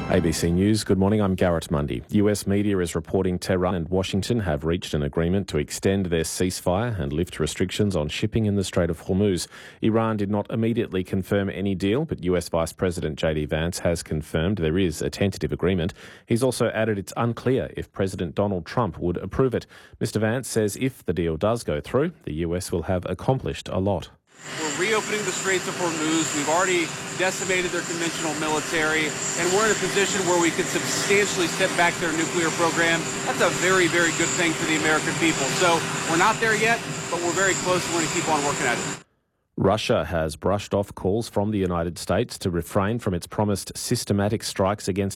ABC News, good morning, I'm Garrett Mundy. US media is reporting Tehran and Washington have reached an agreement to extend their ceasefire and lift restrictions on shipping in the Strait of Hormuz. Iran did not immediately confirm any deal, but US Vice President JD Vance has confirmed there is a tentative agreement. He's also added it's unclear if President Donald Trump would approve it. Mr. Vance says if the deal does go through, the US will have accomplished a lot. We're reopening the Straits of Hormuz. We've already decimated their conventional military, and we're in a position where we could substantially step back their nuclear program. That's a very, very good thing for the American people. So we're not there yet, but we're very close, and we're going to keep on working at it. Russia has brushed off calls from the United States to refrain from its promised systematic strikes against